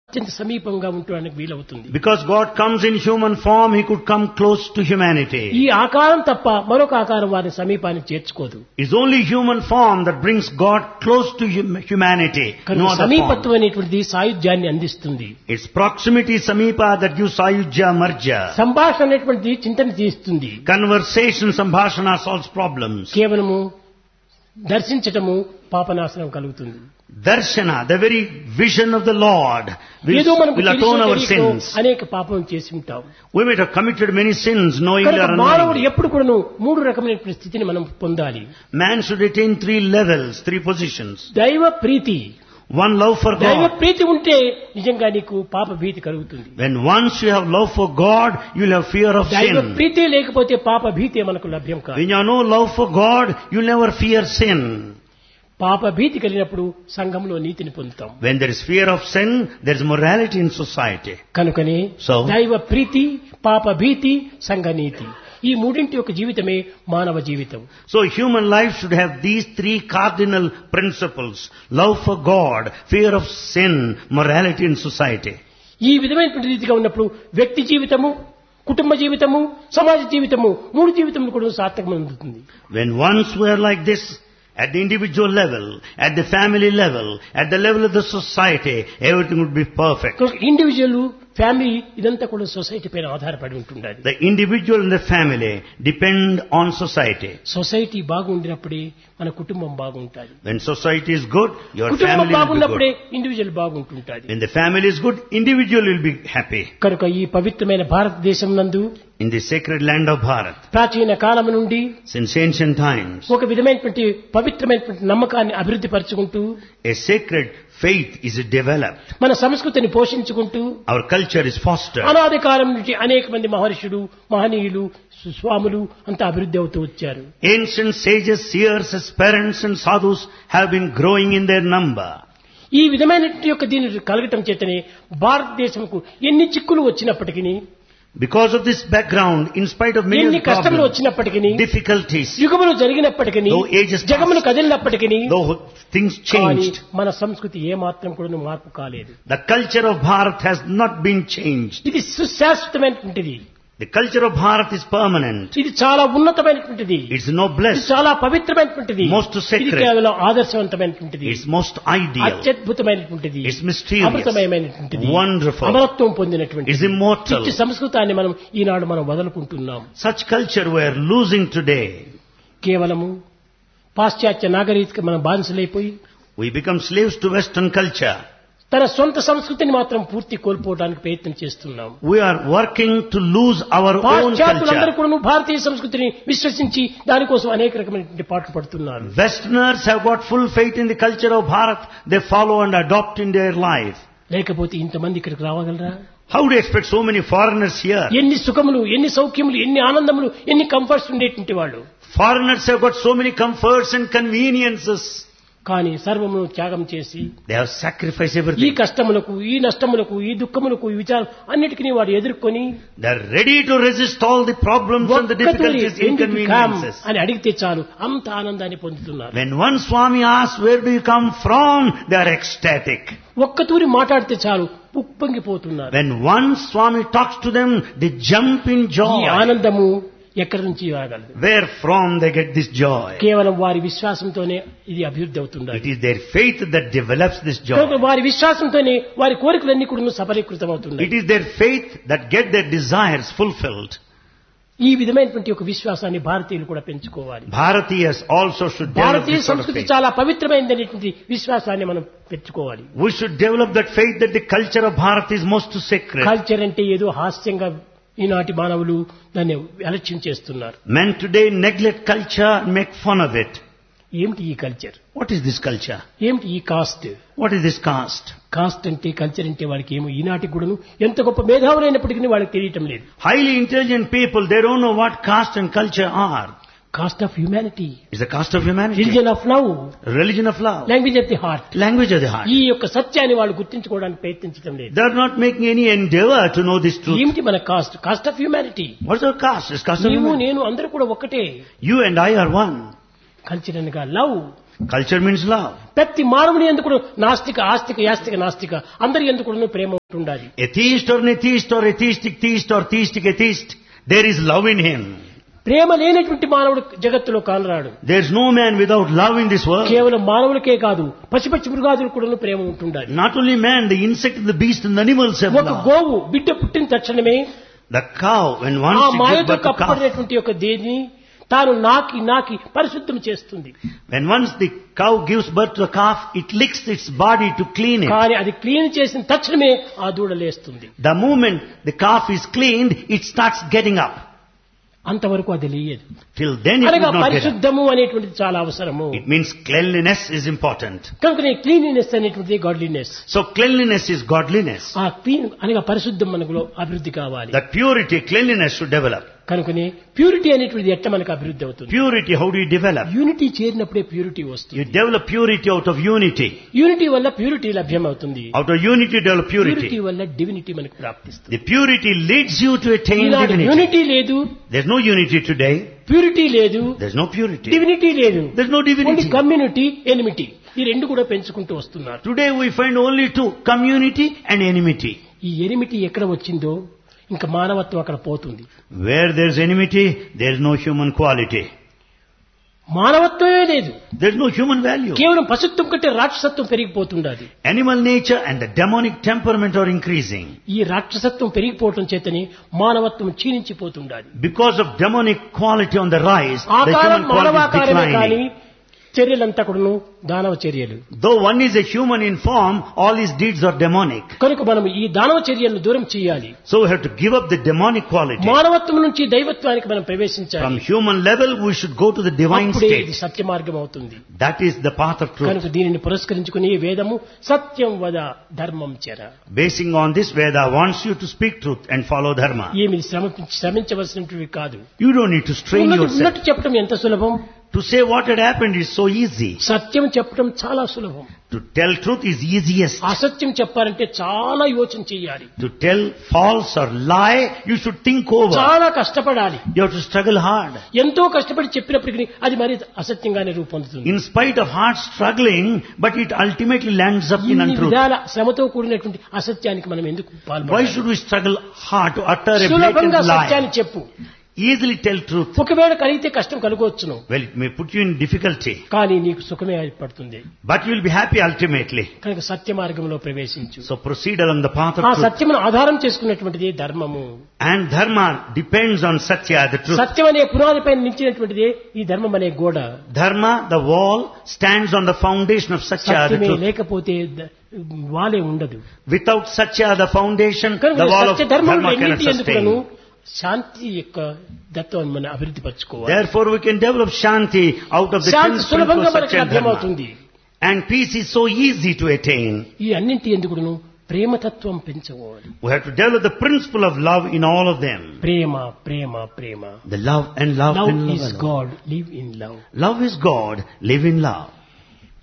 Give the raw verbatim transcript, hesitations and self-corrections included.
అత్యంత సమీపంగా ఉండడానికి వీలవుతుంది. Because God comes in human form, He could come close to humanity. ఈ ఆకారం తప్ప మరొక ఆకారం వారి సమీపాన్ని చేర్చుకోదు. It's only human form that brings God close to hum- humanity. No other సమీపత్వం form. అనేటువంటిది సాయుధ్యాన్ని అందిస్తుంది. It's proximity samipa that gives sayujya marja. సంభాషణ అనేటువంటిది చింతన చేస్తుంది. Conversation, sambhashana solves problems. కేవలము దర్శించటము పాపనాశనం కలుగుతుంది. Darshana, the very vision of the Lord, will, ఏదో మనకు will atone our తెలిసో sins. అనేక పాపం చేసి ఉంటాం. We might have committed many sins knowingly కనుక or మానవుడు unknowingly. ఎప్పుడు కూడాను మూడు రకమైన స్థితిని మనం పొందాలి. Man should attain three levels, three positions. దైవ ప్రీతి. One, love for దైవ God. ప్రీతి ఉంటే నిజంగా నీకు పాప భీతి కలుగుతుంది. When once you have love for God, you will have fear of దైవ sin. ప్రీతి లేకపోతే పాప భీతి మనకు లభ్యం కాదు. When you have no love for God, you will never fear sin. పాప భీతి కలిగినప్పుడు సంఘంలో నీతిని పొందుతాం. When there is fear of sin, there is morality in society. కనుకనే So, దైవ ప్రీతి, పాప భీతి, సంఘ నీతి ఈ మూడింటి యొక్క జీవితమే మానవ జీవితం. so human life should have these three cardinal principles: love for God, fear of sin, morality in society. ఈ విధమైనటువంటి రీతిగా ఉన్నప్పుడు వ్యక్తి జీవితము, కుటుంబ జీవితము, సమాజ జీవితము మూడు జీవితములు కూడా సార్థకం అందుతుంది. When once we are like this, at the individual level, at the family level, at the level of the society, everything would be perfect. Individual family ఇదంతా కూడా సొసైటీ పైన ఆధారపడి ఉంటుండాలి. The individual and the family depend on society. Society బాగుండినప్పుడే మన కుటుంబం బాగుంటుంది. When society is good, your కుటుంబం family will be బాగున్నప్పుడే good. Individual బాగుంటుంటుంది. When the family is good, individual will be happy. కనుక ఈ పవిత్రమైన భారతదేశం నందు In the sacred land of Bharat, ప్రాచీన కాలం నుండి since ancient times, ఒక విధమైనటువంటి పవిత్రమైనటువంటి నమ్మకాన్ని అభివృద్ధి పరుచుకుంటూ a sacred faith is developed. మన సంస్కృతిని పోషించుకుంటూ Our culture is fostered. అనాది కాలం నుంచి అనేక మంది మహర్షులు, మహనీయులు, స్వాములు అంతా అభివృద్ధి అవుతూ వచ్చారు. Ancient sages, seers, aspirants and sadhus have been growing in their number. ఈ విధమైనటువంటి యొక్క దీని కలగటం చేతనే భారతదేశంకు ఎన్ని చిక్కులు వచ్చినప్పటికీ, Because of this background, in spite of many ఎన్ని కష్టములు problems, వచ్చినప్పటికీ, difficulties, యుగములు జరిగినప్పటికీ, though ages జగములు passed, కదిలినప్పటికీ, though things కానీ changed, మన సంస్కృతి ఏ మాత్రం కూడా మార్పు కాలేదు. the culture of Bharat has not been changed. ఇది సుశాశ్వతమైనటువంటిది. The culture of Bharat is permanent. ఇది చాలా ఉన్నతమైనటువంటిది. It's ఇది noblest. చాలా పవిత్రమైనటువంటిది. Most sacred. ఇది కేవలం ఆదర్శవంతమైనటువంటిది. It's most ideal. అత్యద్భుతమైనటువంటిది. It's mysterious. అమృతమయమైనటువంటిది. Wonderful. అమరత్వం పొందినటువంటిది. It's immortal. ఇట్టి సంస్కృతాన్ని మనం ఈనాడు మనం వదులుకుంటున్నాం. Such culture we are losing today. కేవలము పాశ్చాత్య నాగరికత మనం బానిసలైపోయి We become slaves to Western culture. తన సొంత సంస్కృతిని మాత్రం పూర్తి కోల్పోవడానికి ప్రయత్నం చేస్తున్నాం. We are working to lose our own పాశ్చాత్యులందరూ culture. కూడా భారతీయ సంస్కృతిని విశ్వసించి దానికోసం అనేక రకమైన పాటలు పడుతున్నారు. Westerners have got full faith in the culture of Bharat. They follow and adopt in their life. లేకపోతే ఇంతమంది ఇక్కడికి రావగలరా? How do you expect so many foreigners here? ఎన్ని సుఖములు, ఎన్ని సౌఖ్యములు, ఎన్ని ఆనందములు, ఎన్ని కంఫర్ట్స్ ఉండేటువంటి వాళ్ళు. Foreigners have got so many comforts and conveniences. కానీ సర్వమును త్యాగం చేసి They have sacrificed ఈ everything. కష్టములకు, ఈ నష్టములకు, ఈ దుఃఖములకు, ఈ విచారం అన్నిటికీ వాడు ఎదుర్కొని They are ready to resist all the problems and the ఒక్కతూరి difficulties, ఎందుకు కామ్ inconveniences. అని అడిగితే చాలు అంత ఆనందాన్ని పొందుతున్నారు. When one Swami asks, where do you come from? They are ecstatic. ఒక్కతూరి మాట్లాడితే చాలు ఉప్పొంగిపోతున్నారు. When one Swami talks to them, they jump in ఈ joy. ఆనందము ఎక్కడి నుంచి రాగలదు? Where from they get this joy? కేవలం వారి విశ్వాసంతోనే ఇది అభివృద్ధి It అవుతుంది. is their faith that develops this కనుక joy. వారి విశ్వాసంతోనే వారి కోరికలన్నీ కూడా సఫలీకృతం అవుతున్నాయి. It is their faith that get their desires fulfilled. ఈ విధమైనటువంటి ఒక విశ్వాసాన్ని భారతీయులు కూడా పెంచుకోవాలి. Bharatiyas also should develop Bharatiya this sort of సంస్కృతి faith. చాలా పవిత్రమైనటువంటి విశ్వాసాన్ని మనం పెంచుకోవాలి. We should develop that faith that the culture of Bharat is most sacred. Culture అంటే ఏదో హాస్యంగా ఈనాటి మానవులు దాన్ని అలక్ష్యం చేస్తున్నారు. Men today neglect culture and make fun of it. ఏమిటి ఈ culture? What is this culture? ఏమిటి ఈ cost? What is this caste? Cost అంటే కల్చర్ అంటే వాళ్ళకి ఏమో ఈనాటి కూడాను ఎంత గొప్ప మేధావులైనప్పటికీ వాళ్ళకి తెలియటం లేదు. Highly intelligent people, they don't know what caste and culture are. Cost of humanity, It's the caste of humanity. Religion of love, Religion of love. Language of the heart. Language of the heart. ఈ యొక్క సత్యాన్ని వాళ్ళు గుర్తించుకోవడానికి ప్రయత్నించడం లేదు. They are not making any endeavor to know this truth. ఏమిటి మన cost? Cost of humanity. What's our caste? It's caste of నీవు humanity. నేను అందరూ కూడా ఒక్కటే. You and I are one. Culture అనగా లవ్, Culture means love. ప్రతి మానవుని ఎందుకు నాస్తిక ఆస్తిక యాస్తిక నాస్తిక అందరి ఎందుకు ప్రేమ ఉండాలి. Atheist or an atheist or atheistic theist or theistic atheist, there is love in him. ప్రేమ లేనటువంటి మానవుడు జగత్తులో కానరాడు. There is no man without love in this world. కేవలం మానవులకే కాదు పశుపక్షి మృగాదులకు కూడా ప్రేమ ఉంటుండాలి. Not only man, the insect, the beast and the animals have ఒక love. గోవు బిడ్డ పుట్టిన తక్షణమే The cow, when ఆ once it gives మాయతో birth to calf, కప్పబడినటువంటి ఒక దేని తాను నాకి నాకి పరిశుద్ధం చేస్తుంది. when once the cow gives birth to a calf, it licks its body to clean it. కానీ అది క్లీన్ చేసిన తక్షణమే ఆ దూడ లేస్తుంది. The moment the calf is cleaned, it starts getting up. అంతవరకు అది లేదు. Till then it అనగా will not get up. పరిశుద్ధము అనేటువంటిది చాలా అవసరము. It means cleanliness is important. కనుకనే క్లీనినెస్ అనేటువంటిది godliness. So cleanliness is godliness. ఆ క్లీన్ అనగా పరిశుద్ధం మనలో అభివృద్ధి కావాలి. That purity, cleanliness should develop. కనుకనే ప్యూరిటీ అనేటువంటిది ఎట్లా మనకు అభివృద్ధి అవుతుంది. Purity, how do you develop? Unity చేరినప్పుడే purity వస్తుంది. You develop purity out of unity. Unity వల్ల ప్యూరిటీ లభ్యం అవుతుంది. Out of unity develop purity purity. వల్ల డివినిటీ మనకు ప్రాప్తిస్తుంది. The purity leads you to attain Eenadu divinity. Unity లేదు, There's no unity today. Purity లేదు, There's no purity. Divinity లేదు. There's no only divinity. Community enmity ఈ రెండు కూడా పెంచుకుంటూ వస్తున్నారు. Today we find only two, community and enmity. ఈ enmity ఎక్కడ వచ్చిందో ఇంకా మానవత్వం అక్కడ పోతుంది. Where there's enmity, there's no human quality. మానవత్వమే లేదు. There's no human value. కేవలం పశుత్వం కంటే రాక్షసత్వం పెరిగిపోతుండాలి. Animal nature and the demonic temperament are increasing. ఈ రాక్షసత్వం పెరిగిపోవటం చేతని మానవత్వం క్షీణించిపోతుండాలి. Because of demonic quality on the rise, the ఆకారం human quality is మానవాకారమే కానీ declining. చర్యలంతా కూడాను దానవ చర్యలు. Though one is a human in form, all his deeds are demonic. కనుక మనం ఈ దానవ చర్యలను దూరం చేయాలి. So we have to give up the demonic quality. మానవత్వం నుంచి దైవత్వానికి మనం ప్రవేశించాలి. From human level, we should go to the divine అప్పుడే ఇది state. సత్య మార్గం అవుతుంది. That is the path of truth. కనుక దీనిని పురస్కరించుకుని వేదము సత్యం వద ధర్మం చెర. Basing on this, Veda wants you to speak truth and follow dharma. ఏమి శ్రమ శ్రమించవలసినవి కాదు. You don't need to strain ఉన్నది yourself. ఉన్నట్టు చెప్పడం ఎంత సులభం. To say what had happened is so easy. సత్యం చెప్పడం చాలా సులభం. To tell truth is easiest. అసత్యం చెప్పాలంటే చాలా యోచన చేయాలి. To tell false or lie, you should think over. చాలా కష్టపడాలి. You have to struggle hard. ఎంతో కష్టపడి చెప్పినప్పటికీ అది మరి అసత్యంగానే రూపొందుతుంది. In spite of hard struggling, but it ultimately lands up in ఇన్ని untruth. విధాల శ్రమతో కూడినటువంటి అసత్యానికి మనం ఎందుకు Why పాల్పడాలి? should we struggle hard to utter a blatant సులభంగా lie? సత్యాన్ని చెప్పు. Easily tell truth. ఒకవేళ కలిగితే కష్టం కలుగవచ్చును, Well, it may put you in difficulty, కానీ నీకు సుఖమే ఏర్పడుతుంది. but you will be happy ultimately. కనుక సత్య మార్గంలో ప్రవేశించు. So proceed along the path of ఆ truth. సత్యమును ఆధారం చేసుకున్నటువంటిది ధర్మము. And dharma depends on satya, the truth. సత్యం అనే పునాదిపై నిలిచినటువంటిదే ఈ ధర్మం అనే గోడ. Dharma, the wall, stands on the foundation of satya, the సత్యమే truth. లేకపోతే ద- వాలే ఉండదు. Without satya, the foundation, కనుక the wall of సత్య ధర్మం dharma cannot ఎన్నింటి ఎందుకును sustain. శాంతి యొక్క దత్వాన్ని మనం అభివృద్ధి పరచుకోవాలి. Therefore, we can develop shanti out of the Shanti principle సులభంగా of మనకు satya and dharma. లభ్యమవుతుంది. And peace is so easy to attain. ఈ అన్నింటి ఎందుకును ప్రేమతత్వం పెంచుకోవాలి. We have to develop the principle of love in all of them. Prema Prema Prema. The love and love Love and love is alone. God. Live in love. Love is God, live in love.